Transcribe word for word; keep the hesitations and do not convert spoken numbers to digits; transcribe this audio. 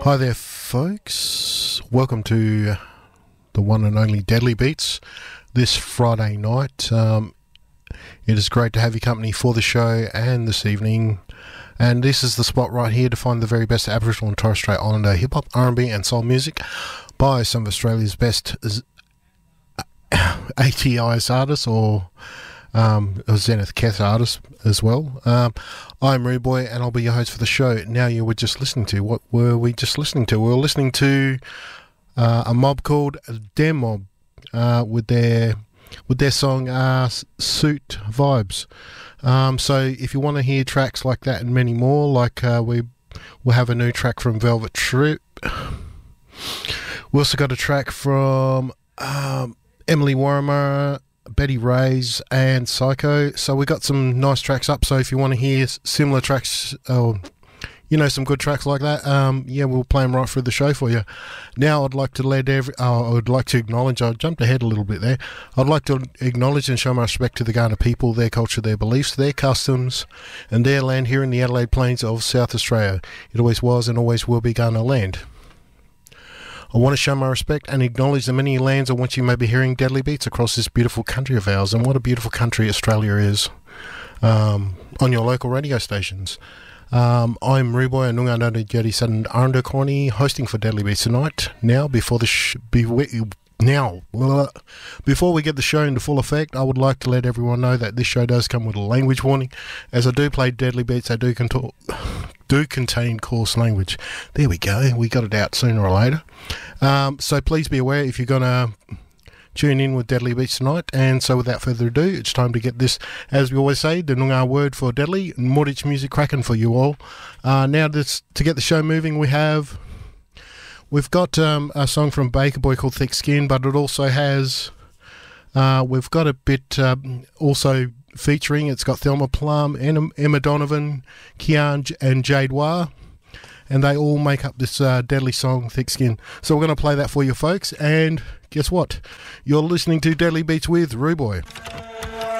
Hi there, folks. Welcome to the one and only Deadly Beats this Friday night. Um, it is great to have your company for the show and this evening. And this is the spot right here to find the very best Aboriginal and Torres Strait Islander hip-hop, R and B and soul music by some of Australia's best A T Is artists or um, Zenith Keth artists as well. Um, I'm Rude Boy and I'll be your host for the show. Now you were just listening to, what were we just listening to? We were listening to uh, a mob called Dem Mob uh, with their with their song uh, Suit Vibes. Um, so if you want to hear tracks like that and many more, like uh, we we'll have a new track from Velvet Troop. We also got a track from um, Emily Warrimer, Betty Ray's and Psycho. So we got some nice tracks up. So if you want to hear similar tracks, or you know, some good tracks like that, um, yeah, we'll play them right through the show for you. Now I'd like to let every, uh, I would like to acknowledge, I jumped ahead a little bit there. I'd like to acknowledge and show my respect to the Kaurna people, their culture, their beliefs, their customs, and their land here in the Adelaide Plains of South Australia. It always was and always will be Kaurna land. I want to show my respect and acknowledge the many lands on which you may be hearing Deadly Beats across this beautiful country of ours, and what a beautiful country Australia is, um, on your local radio stations. Um, I'm Ruboy and Nunga Nada Jedi Sudden Arndo Corny, hosting for Deadly Beats tonight. Now, before the sh- be- now, blah, before we get the show into full effect, I would like to let everyone know that this show does come with a language warning. As I do play Deadly Beats, I do control. do contain coarse language. There we go. We got it out sooner or later. Um, so please be aware if you're going to tune in with Deadly Beats tonight. And so without further ado, it's time to get this, as we always say, the Noongar word for deadly, Mordic music cracking for you all. Uh, now, this, to get the show moving, we have... We've got um, a song from Baker Boy called Thick Skin, but it also has... Uh, we've got a bit um, also... featuring, it's got Thelma Plum, Emma Donovan, Kian and Jade Wah, and they all make up this uh, deadly song, Thick Skin. So we're going to play that for you folks, and guess what? You're listening to Deadly Beats with Ruboy.